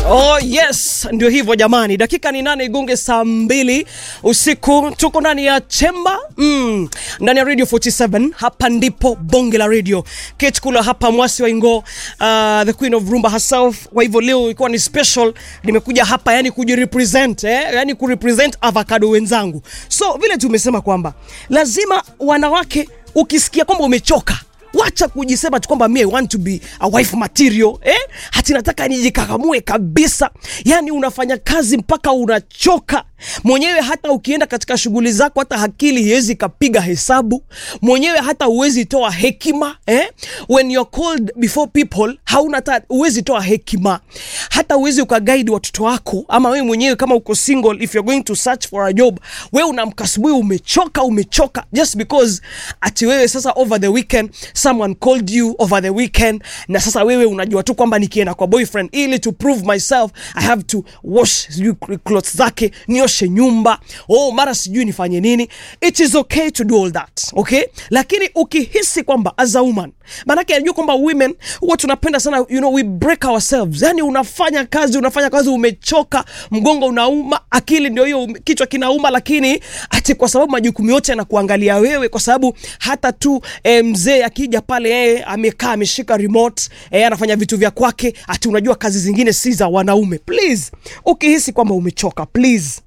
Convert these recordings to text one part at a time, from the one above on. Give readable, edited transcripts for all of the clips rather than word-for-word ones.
Oh yes, ndio hivyo jamani. Dakika ni 8 igonge saa 2 usiku. Tuko ndani ya chemba. Ndani ya Radio 47. Hapa ndipo bonge la radio. Kate Kula hapa, Mwasi wa Ingo, the queen of rumba herself. Kwa hivyo leo ilikuwa ni special. Nimekuja hapa yani kujirepresent, yani kurepresent avocado wenzangu. So vile tumesema kwamba lazima wanawake ukisikia kwamba umechoka, wacha kujisema tu kwamba I want to be a wife material, hati nataka nijikakamue kabisa. Yani unafanya kazi mpaka unachoka mwenyewe, hata ukienda katika shughuli zako hata akili haiwezi kapiga hesabu mwenyewe, hata uwezi toa hekima, when you're called before people hauna hata uwezi toa hekima, hata uwezi ukaguide watoto wako. Ama wewe mwenyewe kama uko single, if you're going to search for a job, wewe unamkasubui umechoka just because ati wewe sasa over the weekend someone called you over the weekend, na sasa wewe unajua tu kwamba nikienda kwa boyfriend ili to prove myself I have to wash clothes zake, nioshe nyumba, mara sijui nifanye nini. It is okay to do all that, okay? Lakini ukihisi kwamba as a woman, manake unajua kwamba women huwa tunapenda sana, we break ourselves. Yani unafanya kazi umechoka, mgongo unauma, akili ndio hiyo, kichwa kinauma, lakini ati kwa sababu majukumu yote yanakuangalia wewe, kwa sababu hata tu mzee akija pale amekaa ameshika remote, anafanya vitu vya kwake, ati unajua kazi zingine si za wanaume. Please, ukihisi kwamba umechoka, please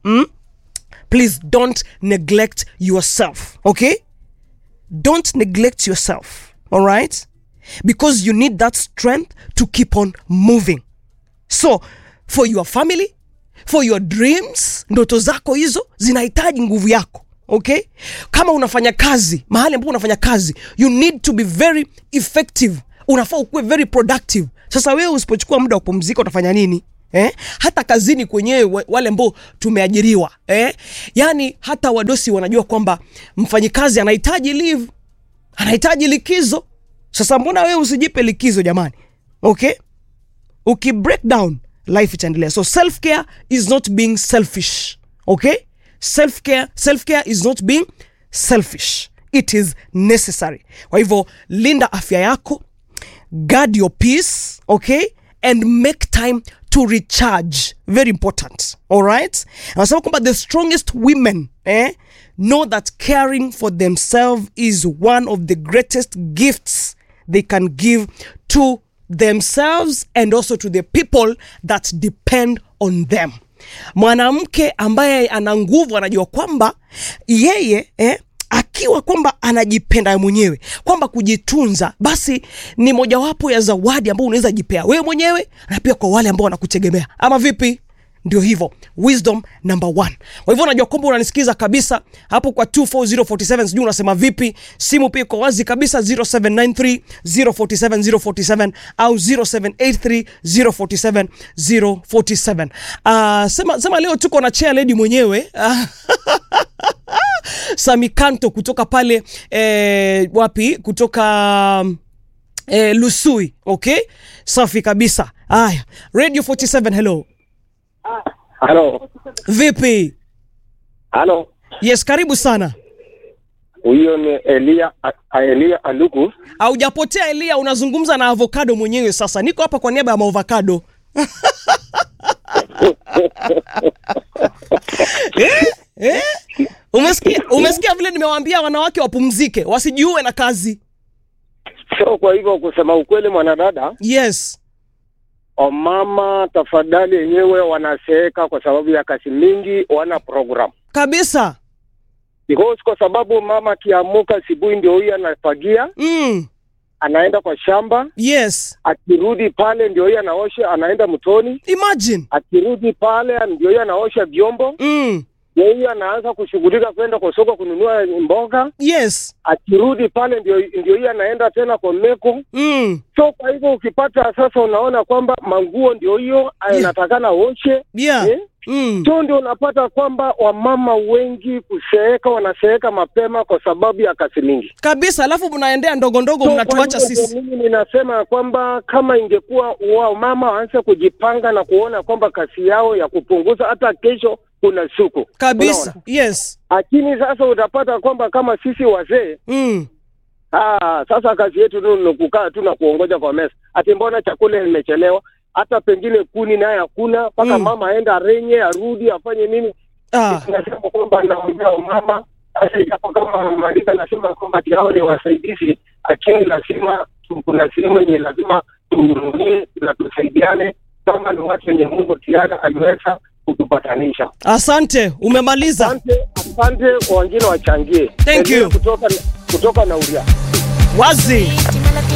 don't neglect yourself, okay? Don't neglect yourself, all right? Because you need that strength to keep on moving. So, for your family, for your dreams, ndoto zako hizo zinahitaji nguvu yako, okay? Kama unafanya kazi, mahali ambapo unafanya kazi, you need to be very effective. Unafaa ukuwe very productive. Sasa wewe usipochukua muda wa kupumzika utafanya nini? Hata kazini kwenyewe wale ambao tumeajiriwa, yani hata wadosi wanajua kwamba mfanyikazi anahitaji leave, anahitaji likizo. Sasa mbona wewe usijipe likizo jamani? Okay? Break down, life itaendelea. So self-care is not being selfish, okay? Self-care is not being selfish. It is necessary. Kwa hivyo linda afya yako, guard your peace, okay? And make time to recharge. Very important. All right? Anasema kwamba the strongest women know that caring for themselves is one of the greatest gifts they can give to themselves and also to the people that depend on them. Mwanamke ambaye ana nguvu anajua kwamba yeye akiwa kwamba anajipenda mwenyewe, kwamba kujitunza basi ni mojawapo ya zawadi ambayo unaweza jipea wewe mwenyewe na pia kwa wale ambao wanakutegemea. Ama vipi? Ndio hivyo. Wisdom number 1. Kwa hivyo unajua kwamba unanisikiza kabisa hapo kwa 24047, sijui unasema vipi? Simu pia iko wazi kabisa 0793 047 047 au 0783 047 047. Sema leo tuko na chair lady mwenyewe. Samikanto kutoka pale wapi? Kutoka Lusui, okay? Safi kabisa. Haya, Radio 47, hello. Hello. Vipi? Hello. Yes, karibu sana. Huyo ni Elia Aluku. Haujapotea Elia, unazungumza na avocado mwenyewe sasa. Niko hapa kwa niaba ya avocado. Umesikia vile nimewaambia wanawake wapumzike, wasijiue na kazi. So kwa hivyo kusema ukweli mwanadada, yes, mama tafadhali yenyewe wanaseeka kwa sababu ya kazi mingi, wana program kabisa. Because kwa sababu mama kiamuka asubuhi ndio huyu anafagia, anaenda kwa shamba, yes, akirudi pale ndio huyu anaosha, anaenda mtoni, imagine, akirudi pale ndio huyu anaosha vyombo, yeye anaanza kushughulika kwenda kwa soko kununua mboga, yes, akirudi pale ndio yeye anaenda tena kwa meko. So kwa hivyo ukipata sasa unaona kwamba manguo ndio hiyo anatakana oshe, so ndio unapata kwamba wamama wengi wanaseeka mapema kwa sababu ya kazi mingi kabisa. Alafu mnaendea ndogo mnatuacha sisi. Mimi ninasema kwamba kama ingekuwa wamama waanze kujipanga na kuona kwamba kazi yao ya kupunguza hata kesho kuna siku kabisa, unaona? Yes. Lakini sasa utapata kwamba kama sisi wazee sasa kazi yetu ni kukaa tu na kuongoja kwa mesa. Ati mbona chakula imechelewa? hata pengine kuni naye hakuna, mpaka mama aenda arenye, arudi afanye nini. Nasema kwamba naombea mama, hasa japo kama Malika nasema kwamba hao ni wasaidizi, lakini lazima kuna sehemu yenye lazima tununie na tusaidiane, kama ni watu wenye Mungu tayari aliweza kutupatanisha. Asante, umemaliza. Asante kwa wengine wachangie. Thank you. Kutoka na Uria. Wazi.